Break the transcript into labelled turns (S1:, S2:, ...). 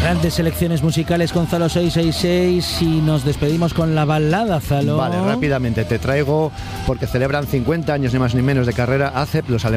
S1: Grandes selecciones musicales con Zalo 666 y nos despedimos con la balada, Zalo.
S2: Vale, rápidamente te traigo, porque celebran 50 años ni más ni menos de carrera, ACEP, los alemanes.